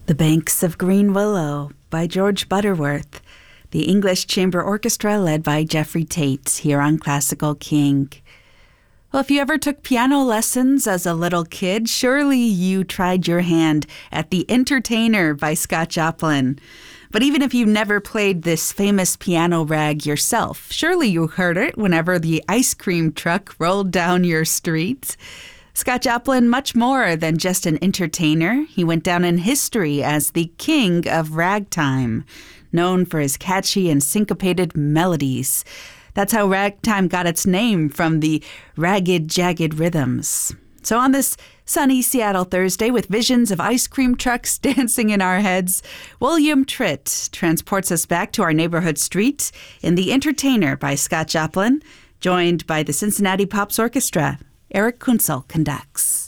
The Banks of Green Willow by George Butterworth, the English Chamber Orchestra led by Jeffrey Tate here on Classical King. Well, if you ever took piano lessons as a little kid, surely you tried your hand at The Entertainer by Scott Joplin. But even if you never played this famous piano rag yourself, surely you heard it whenever the ice cream truck rolled down your street. Scott Joplin, much more than just an entertainer. He went down in history as the king of ragtime, known for his catchy and syncopated melodies. That's how ragtime got its name, from the ragged, jagged rhythms. So on this sunny Seattle Thursday, with visions of ice cream trucks dancing in our heads, William Tritt transports us back to our neighborhood street in The Entertainer by Scott Joplin, joined by the Cincinnati Pops Orchestra. Eric Kunzel conducts.